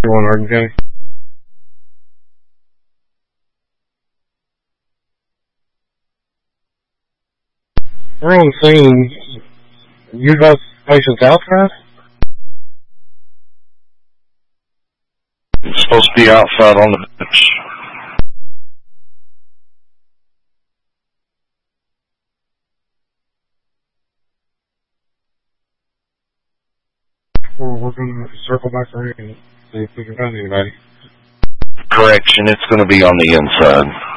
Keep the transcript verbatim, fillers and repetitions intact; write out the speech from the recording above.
One Hardin County. We're on scene. You got patients outside? It's supposed to be outside on the bench. We're, we're going to circle back around and see if we can find anybody. Correction, it's going to be on the inside.